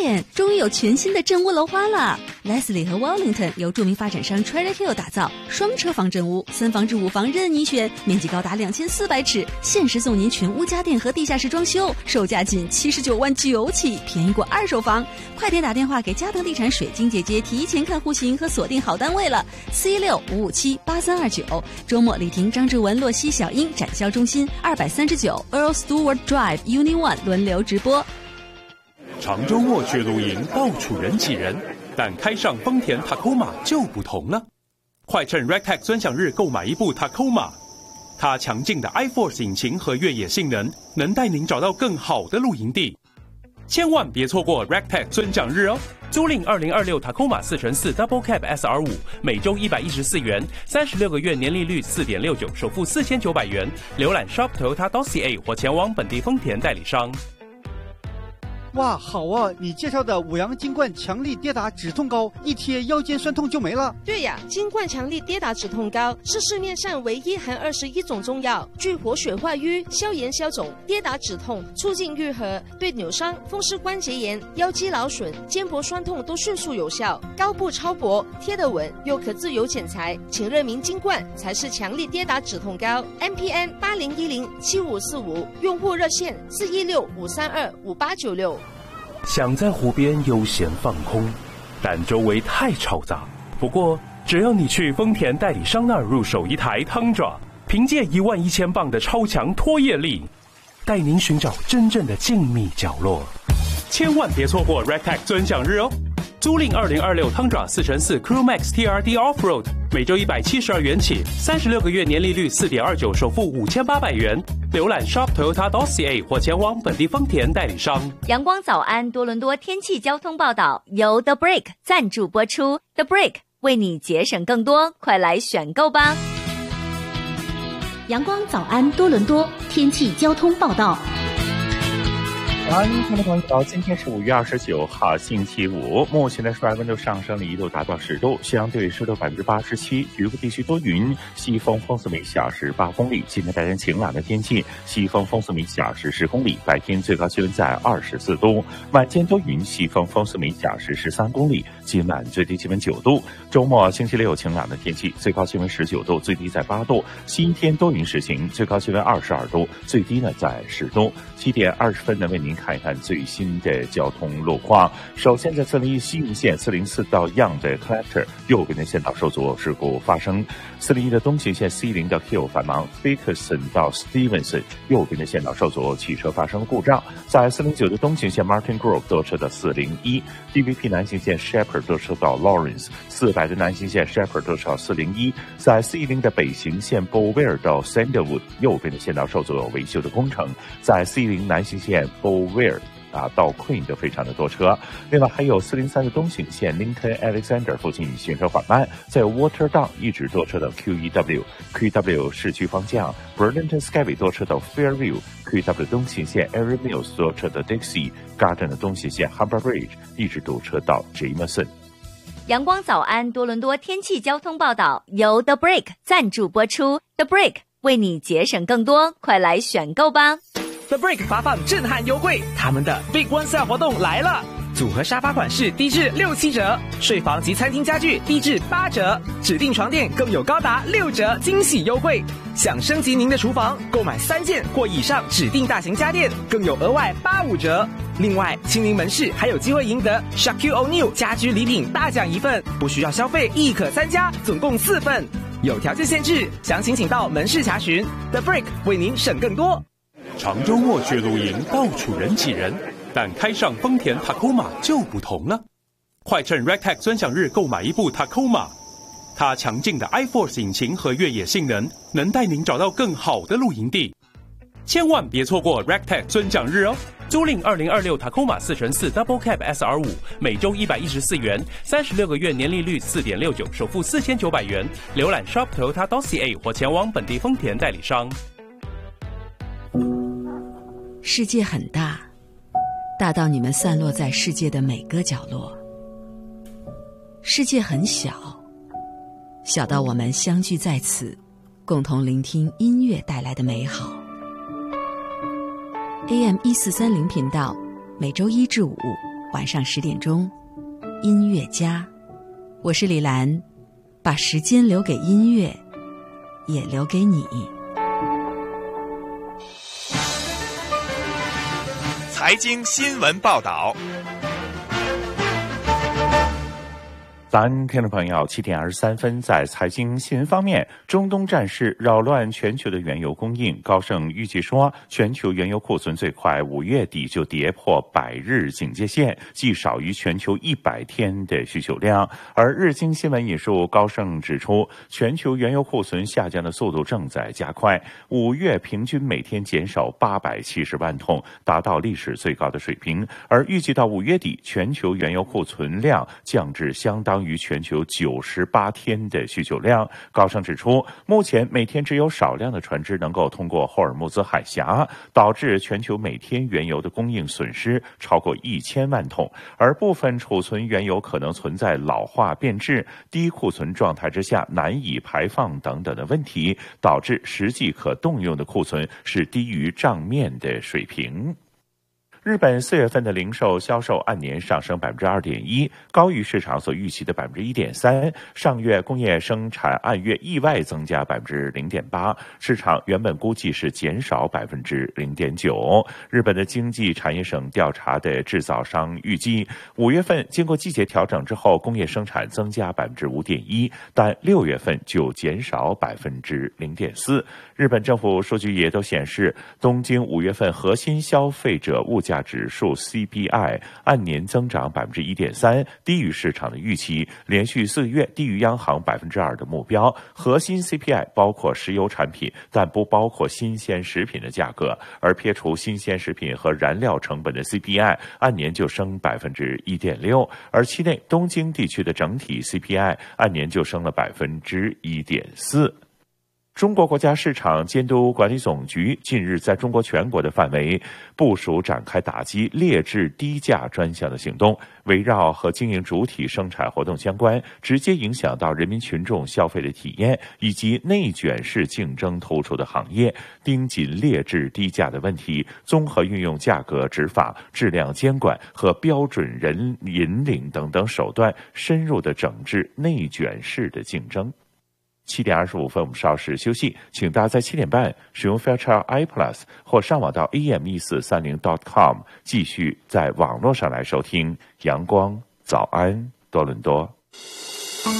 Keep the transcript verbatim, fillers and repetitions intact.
Ryan， 终于有全新的镇屋楼花了。Leslie 和 Wellington 由著名发展商 Cherry Hill 打造，双车房镇屋，三房至五房任你选，面积高达两千四百尺，限时送您全屋家电和地下室装修，售价仅七十九万九起，便宜过二手房。快点打电话给嘉腾地产水晶姐姐，提前看户型和锁定好单位了。四一六五五七八三二九，周末礼亭张志文、洛西、小英展销中心二百三十九 Earl Stewart Drive Uni One 轮流直播。 长周末去露营，到处人挤人，但开上丰田 Tacoma 就不同了。快趁 Rectech 尊享日购买一部 Tacoma， 它强劲的 iForce 引擎和越野性能，能带您找到更好的露营地。千万别错过 Rectech 尊享日哦！租赁二零二六 Tacoma 四乘四 Double Cab S R 五， 每周一百一十四元，三十六个月年利率 四点六九， 首付四千九百元。浏览 shop toyota dot c a 或前往本地丰田代理商。 哇，好啊！你介绍的五羊金冠强力跌打止痛膏，一贴腰间酸痛就没了。 对呀，金冠强力跌打止痛膏是市面上唯一含二十一种中药，具活血化瘀、消炎消肿、跌打止痛、促进愈合，对扭伤、风湿关节炎、腰肌劳损、肩膊酸痛都迅速有效。膏布超薄，贴得稳，又可自由剪裁，请认明金冠才是强力跌打止痛膏。M P N 八零一零七五四五，用户热线四一六五三二五八九六。 想在湖边悠闲放空，但周围太嘈杂。不过，只要你去丰田代理商那儿入手一台 Tundra， 凭借一万一千磅的超强拖曳力，带您寻找真正的静谧角落。千万别错过 Rectech 尊享日哦！租赁二零二六 Tundra 四乘四 Crew Max T R D Offroad， 每周一百七十二元起，三十六个月年利率 四点二九， 首付五千八百元。浏览 shop toyota dot c a 或前往本地丰田代理商。 阳光早安多伦多天气交通报道由 The Brick 赞助播出。 The Brick 为你节省更多，快来选购吧。 阳光早安多伦多天气交通报道。 早安，听众朋友，今天是五月二十九号，星期五。目前的室外温度上升了一度，达到十度，相对湿度百分之八十七。局部地区多云，西风风速每小时八公里。今天白天晴朗的天气，西风风速每小时十公里。白天最高气温在二十四度，晚间多云，西风风速每小时十三公里。今晚最低气温九度。周末星期六晴朗的天气，最高气温十九度，最低在八度。星期天多云时晴，最高气温二十二度，最低呢在十度。七点二十分呢，为您看一看最新的交通路况。首先在四零一西营线四零四到 Yonge 的 Collector 右边的线道受阻，事故发生。四零一的东行线 C 零到 Hill 繁忙 Dickerson 到 Stevenson 右边的线道受阻，汽车发生了故障。在四零九的东行线 Martin Grove 多车到四零一 D V P 南行线 Shepherd 多车到 Lawrence 四百的南行线 Shepherd 多车到四零一。在四一零的北行线 Bowyer 到 Sandalwood 右边的线道受阻，有维修的工程。在四一零南行线 Bowyer啊，到 Queen 都非常的多车。另外还有四零三的东行线 Lincoln Alexander 附近行车缓慢，在 Waterdown 一直多车到 Q E W Q E W 市区方向 Burlington Skyway 多车到 Fairview Q E W 东行线 Erie Mills 多车到 Dixie Garden 的东行线 Harbour Bridge 一直堵车到 Jameson。 阳光早安多伦多天气交通报道由 The Brick 赞助播出。 The Brick 为你节省更多，快来选购吧。 The Brick 发放震撼优惠，他们的 Big One Sale 活动来了！组合沙发款式低至六七折，睡房及餐厅家具低至八折，指定床垫更有高达六折惊喜优惠。想升级您的厨房，购买三件或以上指定大型家电，更有额外八五折。另外，亲临门市还有机会赢得 Shaquille O'Neal 家居礼品大奖一份，不需要消费亦可参加，总共四份，有条件限制，详情请到门市查询。The Brick 为您省更多。 长周末去露营，到处人挤人，但开上丰田 Tacoma 就不同了。快趁 Rectech 尊享日购买一部 Tacoma， 它强劲的 iForce 引擎和越野性能，能带您找到更好的露营地。千万别错过 Rectech 尊享日哦！租赁二零二六 Tacoma 四乘四 Double Cab S R 五， 每周一百一十四元，三十六个月年利率 四点六九， 首付四千九百元。浏览 shop toyota dot c a 或前往本地丰田代理商。 世界很大，大到你们散落在世界的每个角落。世界很小，小到我们相聚在此，共同聆听音乐带来的美好。A M 一四三零频道，每周一至五晚上十点钟，音乐家，我是李兰，把时间留给音乐，也留给你。 财经新闻报道。 早安，听众朋友，七点二十三分，在财经新闻方面，中东战事扰乱全球的原油供应。高盛预计说，全球原油库存最快五月底就跌破百日警戒线，既少于全球一百天的需求量。而日经新闻引述高盛指出，全球原油库存下降的速度正在加快，五月平均每天减少八百七十万桶，达到历史最高的水平。而预计到五月底，全球原油库存量降至相当于全球九十八天的需求量。高盛指出，目前每天只有少量的船只能够通过霍尔木兹海峡，导致全球每天原油的供应损失超过一千万桶，而部分储存原油可能存在老化变质、低库存状态之下难以排放等等的问题，导致实际可动用的库存是低于账面的水平。日本四月份的零售销售按年上升百分之二点一，高于市场所预期的百分之一点三。上月工业生产按月意外增加百分之零点八，市场原本估计是减少百分之零点九。日本的经济产业省调查的制造商预计，五月份经过季节调整之后，工业生产增加百分之五点一，但六月份就减少百分之零点四。日本政府数据也都显示，东京五月份核心消费者物价价指数 C P I 按年增长百分之一点三，低于市场的预期，连续四个月低于央行百分之二的目标。核心 C P I 包括石油产品，但不包括新鲜食品的价格，而撇除新鲜食品和燃料成本的 C P I 按年就升百分之一点六，而期内东京地区的整体 C P I 按年就升了百分之一点四。中国国家市场监督管理总局近日在中国全国的范围部署展开打击劣质低价专项的行动，围绕和经营主体生产活动相关，直接影响到人民群众消费的体验以及内卷式竞争突出的行业，盯紧劣质低价的问题，综合运用价格执法、质量监管和标准人引领等等手段，深入的整治内卷式的竞争。七点二十五分，我们稍事休息，请大家在七点半使用 Fairchild iPlus 或上网到 A M 一四三零 点 com 继续在网络上来收听阳光早安多伦多。